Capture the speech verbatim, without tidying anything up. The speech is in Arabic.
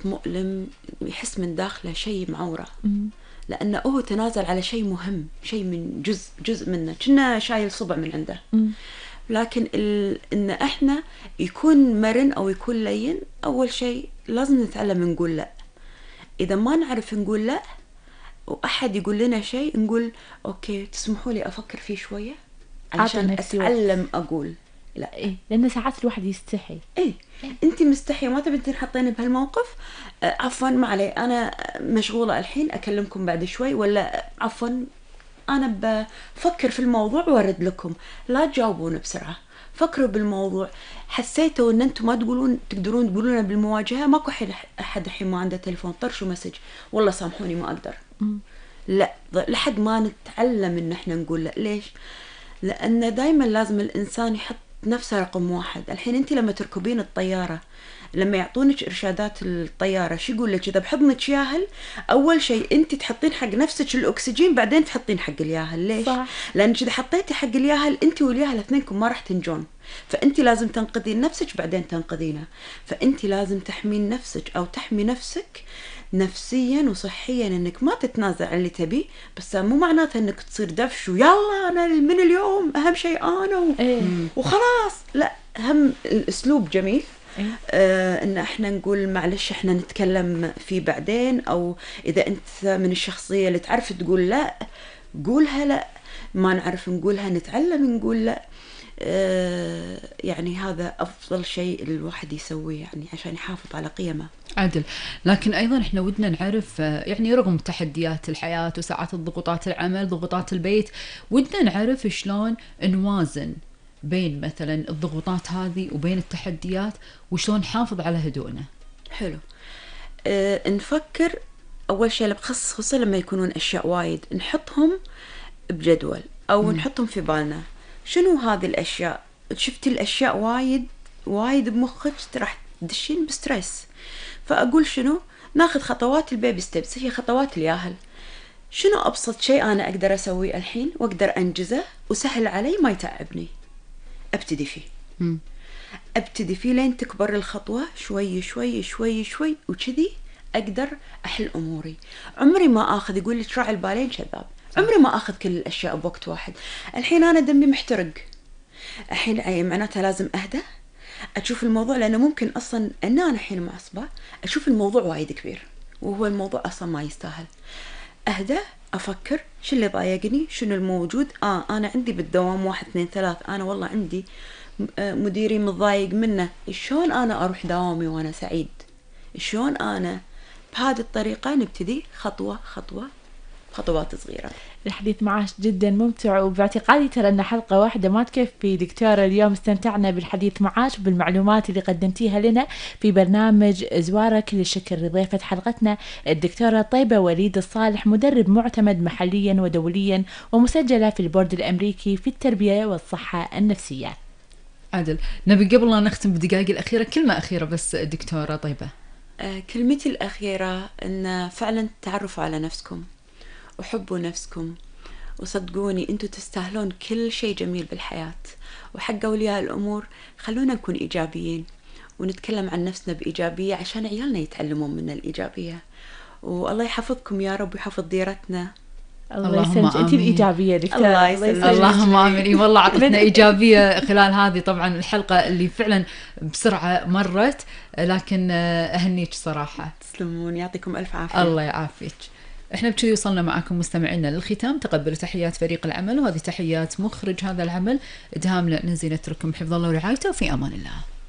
موقف مؤلم يحس من داخله شيء معوره، لأنه هو تنازل على شيء مهم، شيء من جزء جزء منه، كنا شايل صبع من عنده. لكن ال... إن إحنا يكون مرن أو يكون لين، أول شيء لازم نتعلم نقول لا. إذا ما نعرف نقول لا وأحد يقول لنا شيء نقول أوكي تسمحوا لي أفكر فيه شوية علشان أتعلم أقول لا. إيه، لأن ساعات الواحد يستحي. إيه, إيه. أنت مستحية ما تبي تنحطين بهالموقف، آه عفوا ما علي أنا مشغولة الحين أكلمكم بعد شوي، ولا عفوا أنا بفكر في الموضوع وأرد لكم. لا تجاوبون بسرعة، فكروا بالموضوع. حسيتوا أن أنتم ما تقولون تقدرون تقولونه بالمواجهة، ماكو أحد الحين ما عنده تليفون طرشوا مسج والله سامحوني ما أقدر. م. لا، لحد ما نتعلم إن إحنا نقول لا. ليش؟ لأن دايما لازم الإنسان يحط نفسه رقم واحد. الحين أنت لما تركبين الطيارة، لما يعطونك إرشادات الطيارة شو يقول لك؟ إذا بحضنك ياهل، أول شيء أنت تحطين حق نفسك الأكسجين، بعدين تحطين حق الياهل. ليش؟ صح. لأنك إذا حطيتي حق الياهل أنت والياهل اثنينكم ما راح تنجون، فأنت لازم تنقذين نفسك بعدين تنقذينه. فأنت لازم تحمين نفسك أو تحمي نفسك نفسيا وصحيا، انك ما تتنازع عن اللي تبي، بس مو معناته انك تصير دفش ويلا انا من اليوم اهم شيء انا و... إيه. وخلاص. لا، هم الاسلوب جميل. إيه؟ آه ان احنا نقول معلش احنا نتكلم فيه بعدين، او اذا انت من الشخصية اللي تعرف تقول لا قولها، لا ما نعرف نقولها نتعلم نقول لا. آه يعني هذا افضل شيء الواحد يسويه يعني عشان يحافظ على قيمه. عدل. لكن أيضا إحنا ودنا نعرف يعني رغم تحديات الحياة وساعات الضغوطات العمل ضغوطات البيت، ودنا نعرف شلون نوازن بين مثلا الضغوطات هذه وبين التحديات، وشلون نحافظ على هدوءنا. حلو. أه نفكر أول شيء بخص خصوصا لما يكونون أشياء وايد نحطهم بجدول أو م. نحطهم في بالنا. شنو هذه الأشياء؟ شفتي الأشياء وايد وايد بمخك راح تدشين بستريس. فأقول شنو؟ ناخذ خطوات البيبي ستيبس، هي خطوات الياهل. شنو أبسط شيء أنا أقدر أسويه الحين وأقدر أنجزه وسهل علي ما يتعبني؟ أبتدي فيه. م. أبتدي فيه لين تكبر الخطوة شوي شوي شوي شوي، وكذي أقدر أحل أموري. عمري ما أخذ يقول لي راعي البالين كذاب، عمري ما أخذ كل الأشياء بوقت واحد. الحين أنا دمي محترق، الحين أي معناتها لازم أهدى أشوف الموضوع، لأنه ممكن أصلا أن أنا الحين معصبة أشوف الموضوع وايد كبير وهو الموضوع أصلا ما يستاهل. أهدى أفكر شو اللي ضايقني، شنو الموجود. آه أنا عندي بالدوام واحد اثنين ثلاث، أنا والله عندي مديري متضايق منه، شلون أنا أروح دوامي وأنا سعيد؟ شلون أنا؟ بهذه الطريقة نبتدي خطوة خطوة، خطوات صغيرة. الحديث معك جدا ممتع، وباعتقادي ترى أن حلقة واحدة ما تكفي دكتورة. اليوم استمتعنا بالحديث معك بالمعلومات اللي قدمتيها لنا في برنامج زوارة. كل الشكر لضيفة حلقتنا الدكتورة طيبة وليد الصالح، مدرب معتمد محليا ودوليا ومسجلة في البورد الأمريكي في التربية والصحة النفسية. عادل، نبي قبل لا نختم بالدقائق الأخيرة كلمة أخيرة بس دكتورة طيبة. آه كلمتي الأخيرة أن فعلا تعرفوا على نفسكم وحبوا نفسكم، وصدقوني أنتوا تستاهلون كل شيء جميل بالحياة. وحق أولياء الأمور خلونا نكون إيجابيين ونتكلم عن نفسنا بإيجابية عشان عيالنا يتعلمون من الإيجابية. والله يحفظكم يا رب ويحفظ ديرتنا. الله يسلمك، انت الايجابيه دكتور. الله يسلمك. اللهم امين. والله اعطتنا ايجابيه خلال هذه طبعا الحلقه اللي فعلا بسرعه مرت، لكن اهنيك صراحه. تسلمون، يعطيكم الف عافيه. الله يعافيك. احنا بكذي وصلنا معكم مستمعينا للختام. تقبلوا تحيات فريق العمل، وهذه تحيات مخرج هذا العمل إدهام لأنزي. نترككم بحفظ الله ورعايته وفي امان الله.